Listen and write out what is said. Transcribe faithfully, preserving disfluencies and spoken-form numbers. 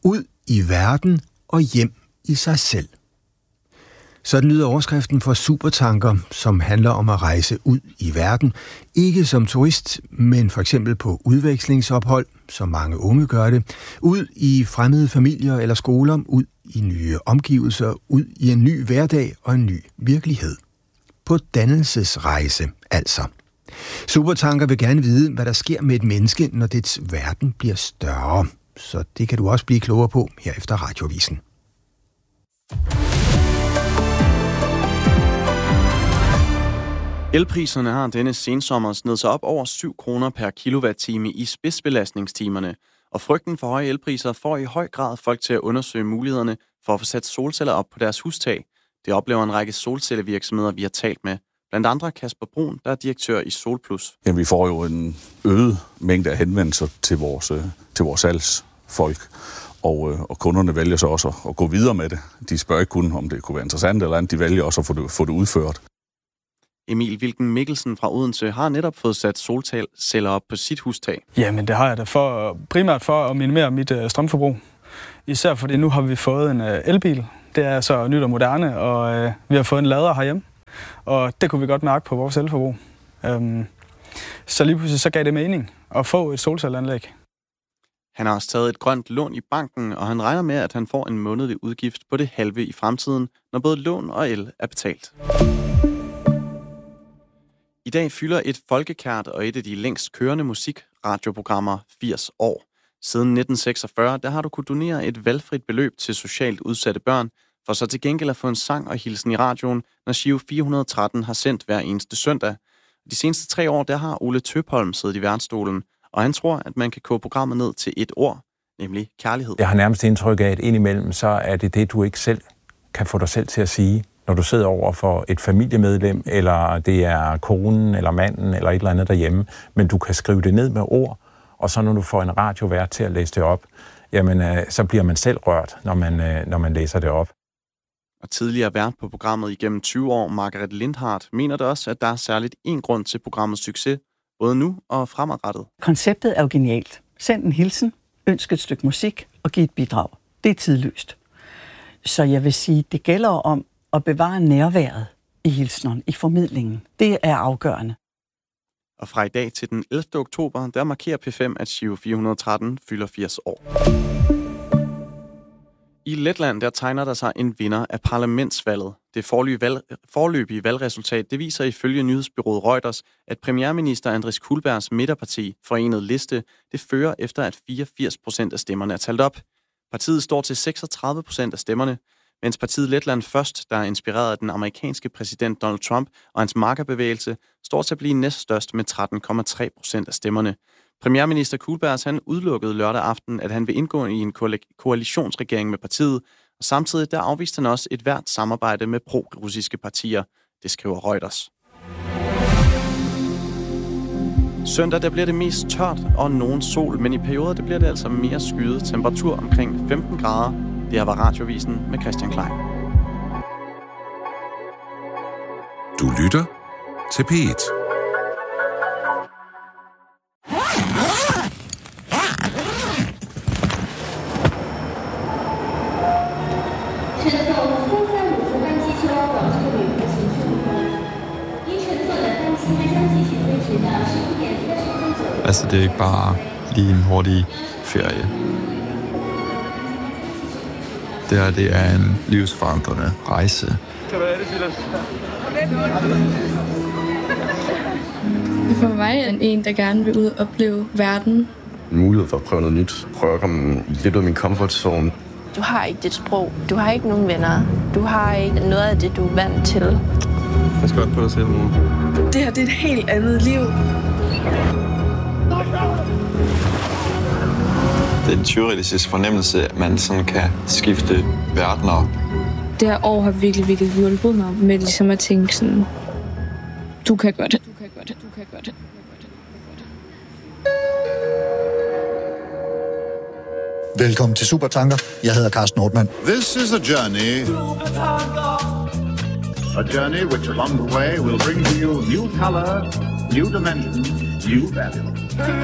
ud i verden og hjem i sig selv. Sådan lyder overskriften for Supertanker, som handler om at rejse ud i verden. Ikke som turist, men for eksempel på udvekslingsophold, som mange unge gør det. Ud i fremmede familier eller skoler, ud i nye omgivelser, ud i en ny hverdag og en ny virkelighed. På dannelsesrejse, altså. Supertanker vil gerne vide, hvad der sker med et menneske, når dets verden bliver større. Så det kan du også blive klogere på her efter Radioavisen. Elpriserne har denne sensommer snedet sig op over syv kroner per kilowatt-time i spidsbelastningstimerne, og frygten for høje elpriser får i høj grad folk til at undersøge mulighederne for at få sat solceller op på deres hustag. Det oplever en række solcellevirksomheder, vi har talt med. Blandt andre Kasper Brun, der er direktør i Solplus. Jamen, vi får jo en øget mængde af henvendelser til vores, til vores salgsfolk, og, og kunderne vælger så også at gå videre med det. De spørger ikke kun, om det kunne være interessant eller andet, de vælger også at få det, få det udført. Emil Wilken Mikkelsen fra Odense har netop fået sat solceller op på sit hustag. Jamen, det har jeg da for, primært for at minimere mit uh, strømforbrug. Især fordi nu har vi fået en uh, elbil. Det er så nyt og moderne, og uh, vi har fået en lader herhjemme. Og det kunne vi godt mærke på vores elforbrug. Um, så lige pludselig så gav det mening at få et solcelleanlæg. Han har også taget et grønt lån i banken, og han regner med, at han får en månedlig udgift på det halve i fremtiden, når både lån og el er betalt. I dag fylder et folkekært og et af de længst kørende musikradioprogrammer firs år. Siden nitten seksogfyrre, der har du kunnet donere et valgfrit beløb til socialt udsatte børn, for så til gengæld at få en sang og hilsen i radioen, når Giro fire hundrede og tretten har sendt hver eneste søndag. De seneste tre år, der har Ole Tøpholm siddet i værtsstolen, og han tror, at man kan koge programmet ned til et ord, nemlig kærlighed. Jeg har nærmest indtryk af, at indimellem så er det det, du ikke selv kan få dig selv til at sige, når du sidder over for et familiemedlem, eller det er konen, eller manden, eller et eller andet derhjemme, men du kan skrive det ned med ord, og så når du får en radiovært til at læse det op, jamen øh, så bliver man selv rørt, når man, øh, når man læser det op. Og tidligere vært på programmet igennem tyve år, Margaret Lindhardt, mener det også, at der er særligt én grund til programmets succes, både nu og fremadrettet. Konceptet er jo genialt. Send en hilsen, ønsk et stykke musik og giv et bidrag. Det er tidløst. Så jeg vil sige, det gælder om at bevare nærværet i hilsenen, i formidlingen. Det er afgørende. Og fra i dag til den ellevte oktober, der markerer P fem, at Giro fire hundrede og tretten fylder firs år. I Letland, der tegner der sig en vinder af parlamentsvalget. Det forløbige, valg, forløbige valgresultat, det viser ifølge nyhedsbyrået Reuters, at premierminister Andris Kulbergs midterparti, Forenet Liste, det fører efter, at fireogfirs procent af stemmerne er talt op. Partiet står til seksogtredive procent af stemmerne, mens partiet Letland Først, der er inspireret af den amerikanske præsident Donald Trump og hans markerbevægelse, står til at blive næststørst med tretten komma tre procent af stemmerne. Premierminister Kulbergs, han udelukkede lørdag aften, at han vil indgå i en koalitionsregering med partiet, og samtidig der afviste han også et hvert samarbejde med pro-russiske partier, det skriver Reuters. Søndag der bliver det mest tørt og nogen sol, men i perioder der bliver det altså mere skyet. Temperatur omkring femten grader. Det her var Radioavisen med Christian Klein. Du lytter til P et. Altså, det er ikke bare lige en hurtig ferie. Det her, det er en livsforandrende rejse. For mig er en, der gerne vil ud og opleve verden. En mulighed for at prøve noget nyt. Prøve at komme lidt ud af min comfort zone. Du har ikke dit sprog. Du har ikke nogen venner. Du har ikke noget af det, du er vant til. Jeg skal godt på dig selv nu. Det her, det er et helt andet liv. Det er en surrealistisk fornemmelse, at man sådan kan skifte verdener. Det her år har virkelig, virkelig hjulpet mig med ligesom at tænke sådan, du kan godt det, du kan godt det, du kan godt det. Velkommen til Supertanker. Jeg hedder Carsten Nordmann. This is a journey. A journey which along the way will bring to you new color, new dimension, new value.